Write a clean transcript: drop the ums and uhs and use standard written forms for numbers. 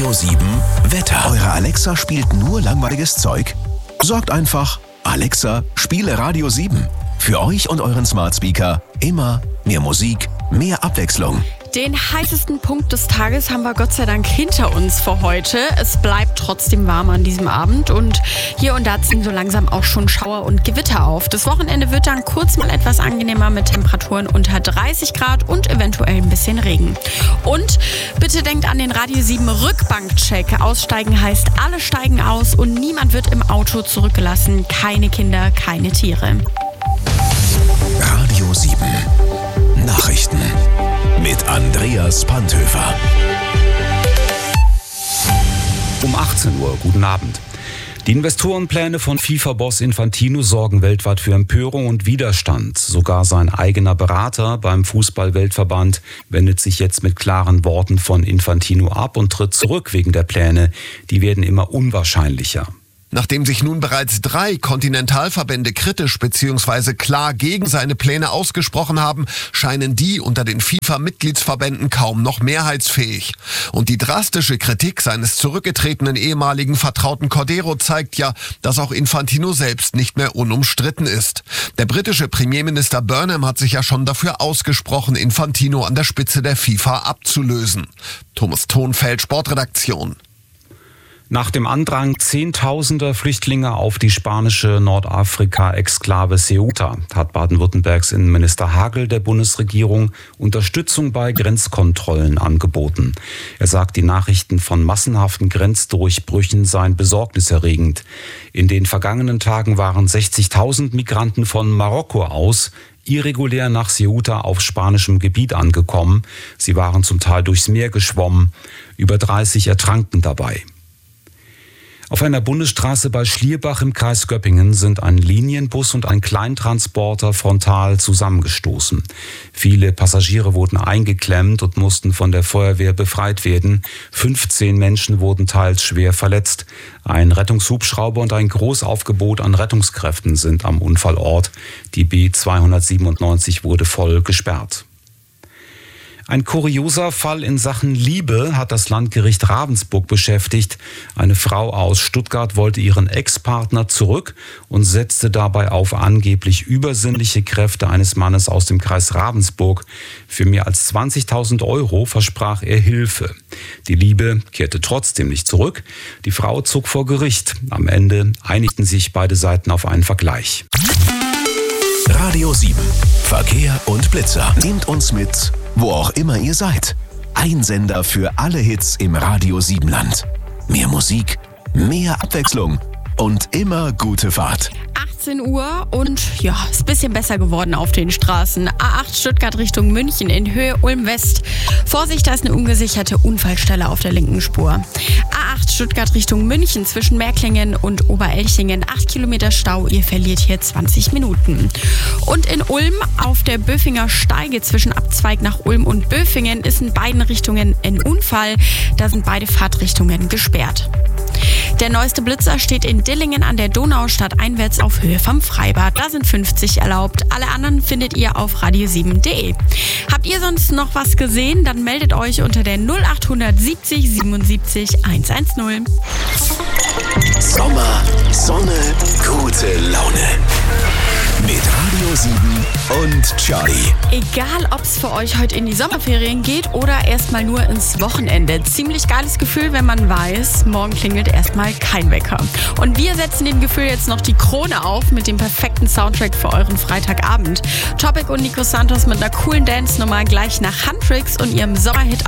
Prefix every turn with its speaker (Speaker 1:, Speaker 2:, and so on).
Speaker 1: Radio 7 Wetter. Eure Alexa spielt nur langweiliges Zeug? Sorgt einfach, Alexa, spiele Radio 7. Für euch und euren Smart Speaker immer mehr Musik, mehr Abwechslung.
Speaker 2: Den heißesten Punkt des Tages haben wir Gott sei Dank hinter uns für heute. Es bleibt trotzdem warm an diesem Abend und hier und da ziehen so langsam auch schon Schauer und Gewitter auf. Das Wochenende wird dann kurz mal etwas angenehmer mit Temperaturen unter 30 Grad und eventuell ein bisschen Regen. Und bitte denkt an den Radio 7 Rückbankcheck. Aussteigen heißt, alle steigen aus und niemand wird im Auto zurückgelassen. Keine Kinder, keine Tiere.
Speaker 1: Radio 7 Nachrichten mit Andreas Panthöfer.
Speaker 3: Um 18 Uhr, guten Abend. Die Investorenpläne von FIFA-Boss Infantino sorgen weltweit für Empörung und Widerstand. Sogar sein eigener Berater beim Fußball-Weltverband wendet sich jetzt mit klaren Worten von Infantino ab und tritt zurück wegen der Pläne. Die werden immer unwahrscheinlicher.
Speaker 4: Nachdem sich nun bereits 3 Kontinentalverbände kritisch bzw. klar gegen seine Pläne ausgesprochen haben, scheinen die unter den FIFA-Mitgliedsverbänden kaum noch mehrheitsfähig. Und die drastische Kritik seines zurückgetretenen ehemaligen Vertrauten Cordero zeigt ja, dass auch Infantino selbst nicht mehr unumstritten ist. Der britische Premierminister Burnham hat sich ja schon dafür ausgesprochen, Infantino an der Spitze der FIFA abzulösen. Thomas Thonfeld, Sportredaktion.
Speaker 3: Nach dem Andrang Zehntausender Flüchtlinge auf die spanische Nordafrika-Exklave Ceuta hat Baden-Württembergs Innenminister Hagel der Bundesregierung Unterstützung bei Grenzkontrollen angeboten. Er sagt, die Nachrichten von massenhaften Grenzdurchbrüchen seien besorgniserregend. In den vergangenen Tagen waren 60.000 Migranten von Marokko aus irregulär nach Ceuta auf spanischem Gebiet angekommen. Sie waren zum Teil durchs Meer geschwommen. Über 30 ertranken dabei. Auf einer Bundesstraße bei Schlierbach im Kreis Göppingen sind ein Linienbus und ein Kleintransporter frontal zusammengestoßen. Viele Passagiere wurden eingeklemmt und mussten von der Feuerwehr befreit werden. 15 Menschen wurden teils schwer verletzt. Ein Rettungshubschrauber und ein Großaufgebot an Rettungskräften sind am Unfallort. Die B297 wurde voll gesperrt. Ein kurioser Fall in Sachen Liebe hat das Landgericht Ravensburg beschäftigt. Eine Frau aus Stuttgart wollte ihren Ex-Partner zurück und setzte dabei auf angeblich übersinnliche Kräfte eines Mannes aus dem Kreis Ravensburg. Für mehr als 20.000 € versprach er Hilfe. Die Liebe kehrte trotzdem nicht zurück. Die Frau zog vor Gericht. Am Ende einigten sich beide Seiten auf einen Vergleich.
Speaker 1: Radio 7 Verkehr und Blitzer. Nehmt uns mit, wo auch immer ihr seid. Ein Sender für alle Hits im Radio 7 Land. Mehr Musik, mehr Abwechslung und immer gute Fahrt.
Speaker 2: 18 Uhr und ja, ist ein bisschen besser geworden auf den Straßen. A8 Stuttgart Richtung München in Höhe Ulm-West. Vorsicht, da ist eine ungesicherte Unfallstelle auf der linken Spur. A8 Stuttgart Richtung München zwischen Märklingen und Oberelchingen. 8 Kilometer Stau, ihr verliert hier 20 Minuten. Und in Ulm auf der Böfinger Steige zwischen Abzweig nach Ulm und Böfingen ist in beiden Richtungen ein Unfall. Da sind beide Fahrtrichtungen gesperrt. Der neueste Blitzer steht in Dillingen an der Donau stadteinwärts auf Höhe vom Freibad. Da sind 50 erlaubt. Alle anderen findet ihr auf radio7.de. Habt ihr sonst noch was gesehen? Dann meldet euch unter der 0800 70 77 110.
Speaker 1: Sommer, Sonne, gute Laune. Mit Radio 7 und Charlie.
Speaker 2: Egal, ob es für euch heute in die Sommerferien geht oder erstmal nur ins Wochenende. Ziemlich geiles Gefühl, wenn man weiß, morgen klingelt erstmal kein Wecker. Und wir setzen dem Gefühl jetzt noch die Krone auf mit dem perfekten Soundtrack für euren Freitagabend. Topic und Nico Santos mit einer coolen Dance-Nummer gleich nach Handtricks und ihrem Sommerhit